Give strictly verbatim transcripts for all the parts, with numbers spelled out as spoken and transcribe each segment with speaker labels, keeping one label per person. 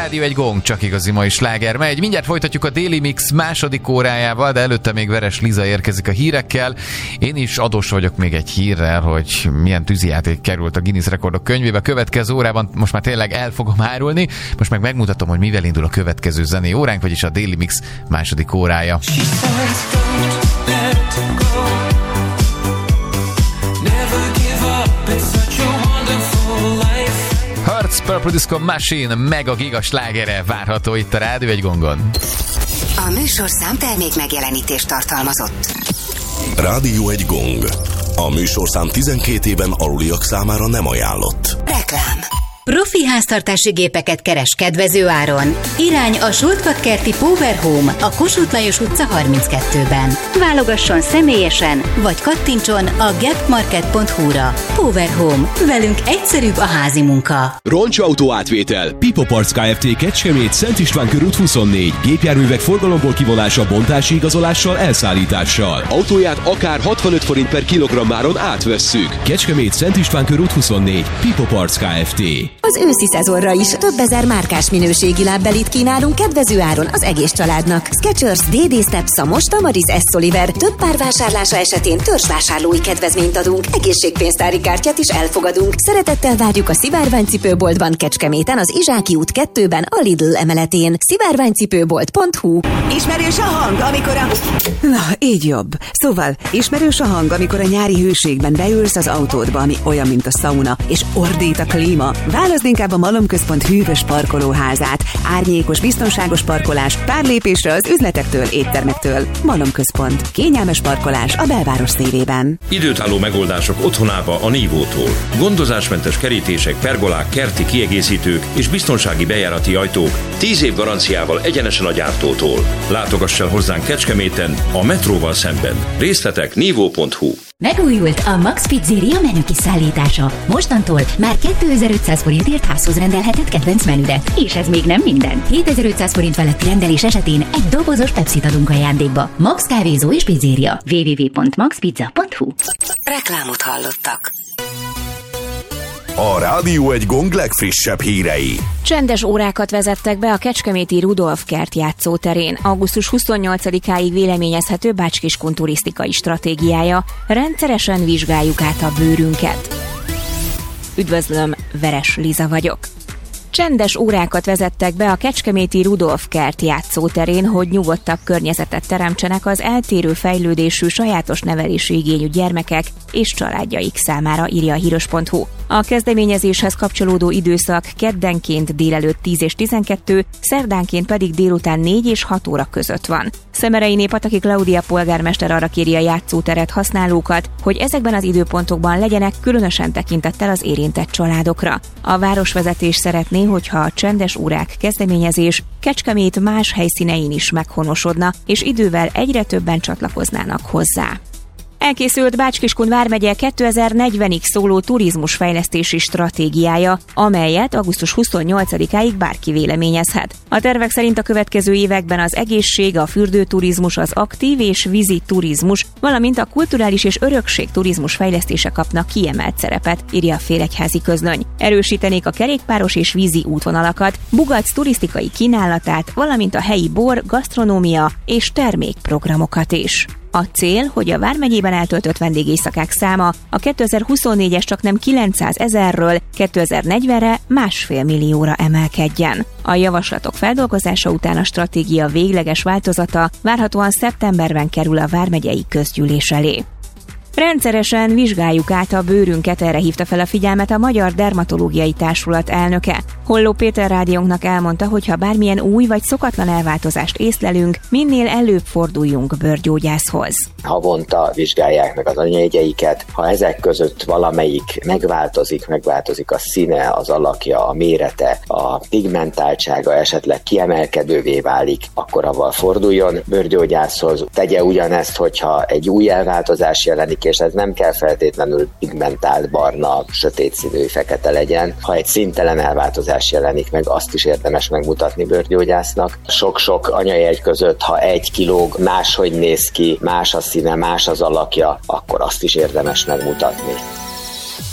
Speaker 1: Rádió egy gong, csak igazi mai sláger megy. Mindjárt folytatjuk a Daily Mix második órájával, de előtte még Veres Liza érkezik a hírekkel. Én is adós vagyok még egy hírrel, hogy milyen tűzijáték került a Guinness Rekordok könyvébe. Következő órában most már tényleg el fogom árulni. Most meg megmutatom, hogy mivel indul a következő zenei óránk, vagyis a Daily Mix második órája. Hertz, Purple Disco Machine, meg a giga slágere várható itt a Rádió egy gongon.
Speaker 2: A műsorszám termék megjelenítést tartalmazott.
Speaker 3: Rádió egy gong. A műsorszám tizenkét éven aluliak számára nem ajánlott.
Speaker 2: Reklám. Profi háztartási gépeket keres kedvező áron. Irány a Soltvatkerti Power Home a Kossuth Lajos utca harminckettőben. Válogasson személyesen, vagy kattintson a gapmarket pont hu-ra. Power Home. Velünk egyszerűbb a házi munka.
Speaker 4: Roncsautó átvétel. Pipo Parts Kft. Kecskemét, Szent István körút huszonnégy. Gépjárművek forgalomból kivonása, bontási igazolással, elszállítással. Autóját akár hatvanöt forint per kilogrammáron átvesszük. Kecskemét, Szent István körút huszonnégy. Pipo Parts Kft.
Speaker 5: Az őszi szezonra is több ezer márkás minőségi lábbelit kínálunk kedvező áron az egész családnak. Skechers, dé dé Step, Szamos, Tamariz, S. Oliver több pár vásárlása esetén törzsvásárlói kedvezményt adunk, egészségpénztári kártyát is elfogadunk. Szeretettel várjuk a Szivárványcipőboltban Kecskeméten, az Izsáki út kettőben, a Lidl emeletén. szivárványcipőbolt pont hu.
Speaker 6: Ismerős a hang, amikor a... Na, így jobb. Szóval, ismerős a hang, amikor a nyári hőségben beülsz az autódba, ami olyan, mint a szauna, és ordít a klíma. Válaszd inkább a Malomközpont hűvös parkolóházát. Árnyékos, biztonságos parkolás, pár lépésre az üzletektől, éttermektől. Malomközpont. Kényelmes parkolás a belváros szívében.
Speaker 7: Időtálló megoldások otthonába a Nívótól. Gondozásmentes kerítések, pergolák, kerti kiegészítők és biztonsági bejárati ajtók tíz év garanciával egyenesen a gyártótól. Látogass el hozzánk Kecskeméten, a metróval szemben. Részletek nívó pont hu.
Speaker 8: Megújult a Max Pizzeria menü kiszállítása. Mostantól már kétezer-ötszáz forintért házhoz rendelhetett kedvenc menüdet. És ez még nem minden. hétezer-ötszáz forint feletti rendelés esetén egy dobozos Pepsit adunk ajándékba. Max Kávézó és Pizzeria. double-u double-u double-u pont max pizza pont hu.
Speaker 2: Reklámot hallottak.
Speaker 3: A Rádió egy gong legfrissebb hírei.
Speaker 9: Csendes órákat vezettek be a kecskeméti Rudolf kert játszóterén. augusztus huszonnyolcadikáig véleményezhető Bács-Kiskun turisztikai stratégiája. Rendszeresen vizsgáljuk át a bőrünket. Üdvözlöm, Veres Liza vagyok. Csendes órákat vezettek be a kecskeméti Rudolf kert játszóterén, hogy nyugodtabb környezetet teremtsenek az eltérő fejlődésű, sajátos nevelési igényű gyermekek és családjaik számára, írja a híros pont hu. A kezdeményezéshez kapcsolódó időszak keddenként délelőtt tíz és tizenkettő, szerdánként pedig délután négy és hat óra között van. Szemereiné Pataki Klaudia polgármester arra kéri a játszóteret használókat, hogy ezekben az időpontokban legyenek különösen tekintettel az érintett családokra. A városvezetés szeretné, hogyha a csendes órák kezdeményezés Kecskemét más helyszínein is meghonosodna, és idővel egyre többen csatlakoznának hozzá. Elkészült Bács-Kiskun vármegye kétezer-negyvenig szóló turizmusfejlesztési stratégiája, amelyet augusztus huszonnyolcadikáig bárki véleményezhet. A tervek szerint a következő években az egészség, a fürdőturizmus, az aktív és vízi turizmus, valamint a kulturális és örökség turizmus fejlesztése kapnak kiemelt szerepet, írja a Félegyházi Közlöny. Erősítenék a kerékpáros és vízi útvonalakat, Bugac turisztikai kínálatát, valamint a helyi bor, gasztronómia és termékprogramokat is. A cél, hogy a vármegyében eltöltött vendégéjszakák száma a kétezer-huszonnégyes csaknem kilencszázezerről kétezer-negyvenre másfél millióra emelkedjen. A javaslatok feldolgozása után a stratégia végleges változata várhatóan szeptemberben kerül a vármegyei közgyűlés elé. Rendszeresen vizsgáljuk át a bőrünket, erre hívta fel a figyelmet a Magyar Dermatológiai Társulat elnöke. Holló Péter rádiónknak elmondta, hogy ha bármilyen új vagy szokatlan elváltozást észlelünk, minél előbb forduljunk bőrgyógyászhoz.
Speaker 10: Havonta vizsgálják meg az anyajegyeiket, ha ezek között valamelyik megváltozik, megváltozik a színe, az alakja, a mérete, a pigmentáltsága esetleg kiemelkedővé válik, akkor avval forduljon bőrgyógyászhoz. Tegye ugyanezt, hogyha egy új elváltozás jelenik, és ez nem kell feltétlenül pigmentált, barna, sötét színű, fekete legyen. Ha egy színtelen elváltozás jelenik meg, azt is érdemes megmutatni bőrgyógyásznak. Sok-sok anyajegy között, ha egy kilóg máshogy néz ki, más a színe, más az alakja, akkor azt is érdemes megmutatni.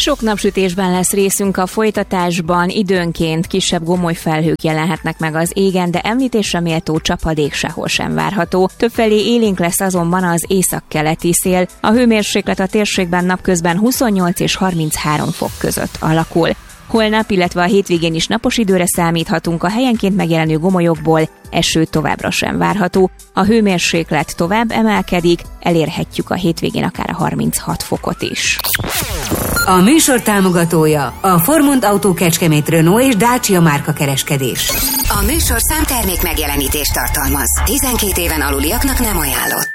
Speaker 9: Sok napsütésben lesz részünk a folytatásban, időnként kisebb gomolyfelhők jelenhetnek meg az égen, de említésre méltó csapadék sehol sem várható. Többfelé élénk lesz azonban az északkeleti szél. A hőmérséklet a térségben napközben huszonnyolc és harminchárom fok között alakul. Holnap, illetve a hétvégén is napos időre számíthatunk, a helyenként megjelenő gomolyokból eső továbbra sem várható. A hőmérséklet tovább emelkedik, elérhetjük a hétvégén akár a harminchat fokot is.
Speaker 2: A műsor támogatója a Formont Autó Kecskemét, Renault és Dacia márka kereskedés.
Speaker 5: A műsorszám termék megjelenítést tartalmaz. tizenkét éven aluliaknak nem ajánlott.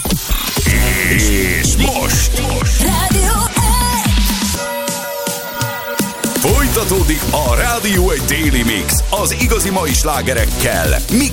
Speaker 3: És most, most.
Speaker 5: Rádió
Speaker 3: Folytatódik a Rádió egy Daily Mix az igazi mai slágerekkel.